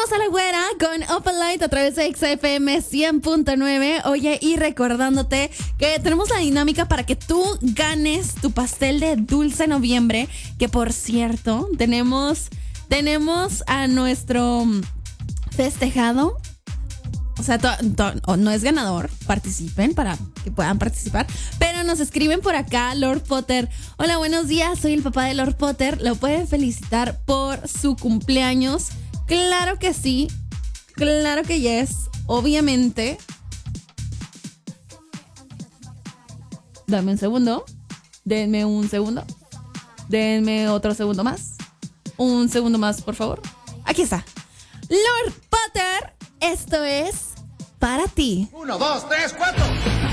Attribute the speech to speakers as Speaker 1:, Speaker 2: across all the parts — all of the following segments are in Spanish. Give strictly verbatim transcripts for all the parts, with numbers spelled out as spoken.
Speaker 1: Somos a la güera con Open Light a través de X F M cien punto nueve. Oye, y recordándote que tenemos la dinámica para que tú ganes tu pastel de dulce noviembre. Que por cierto, tenemos, tenemos a nuestro festejado. O sea, to, to, no es ganador. Participen para que puedan participar. Pero nos escriben por acá, Lord Potter. Hola, buenos días. Soy el papá de Lord Potter. Lo pueden felicitar por su cumpleaños. Claro que sí. Claro que yes. Obviamente. Dame un segundo. Denme un segundo. Denme otro segundo más. Un segundo más, por favor. Aquí está. Lord Potter. Esto es para ti.
Speaker 2: Uno, dos, tres, cuatro.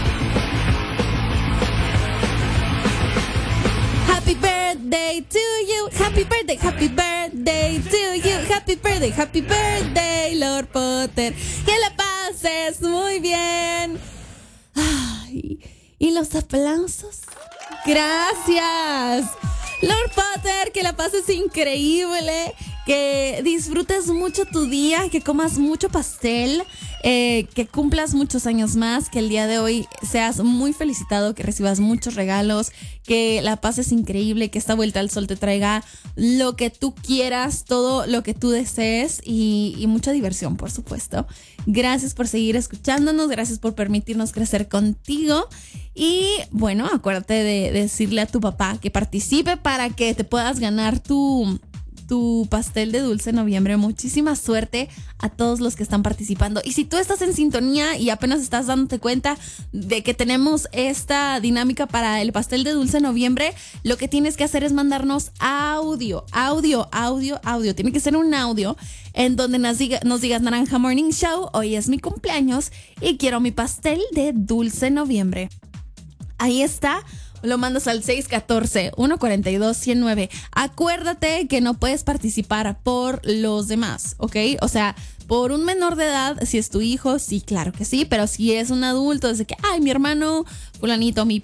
Speaker 1: Happy birthday to you. Happy birthday, happy birthday to you. Happy birthday, happy birthday, Lord Potter. Que la pases muy bien. Ay, y los aplausos. Gracias. Lord Potter, que la pases increíble. Que disfrutes mucho tu día, que comas mucho pastel, eh, que cumplas muchos años más, que el día de hoy seas muy felicitado, que recibas muchos regalos, que la pases increíble, que esta vuelta al sol te traiga lo que tú quieras, todo lo que tú desees y, y mucha diversión, por supuesto. Gracias por seguir escuchándonos, gracias por permitirnos crecer contigo y bueno, acuérdate de, de decirle a tu papá que participe para que te puedas ganar tu... tu pastel de dulce noviembre. Muchísima suerte a todos los que están participando. Y si tú estás en sintonía y apenas estás dándote cuenta de que tenemos esta dinámica para el pastel de dulce noviembre, lo que tienes que hacer es mandarnos audio, audio, audio, audio. Tiene que ser un audio en donde nos, diga, nos digas: Naranja Morning Show, hoy es mi cumpleaños y quiero mi pastel de dulce noviembre. Ahí está. Lo mandas al seis uno cuatro, uno cuatro dos, uno cero nueve. Acuérdate que no puedes participar por los demás, ¿ok? O sea, por un menor de edad, si es tu hijo, sí, claro que sí. Pero si es un adulto, desde que, ay, mi hermano, fulanito, mi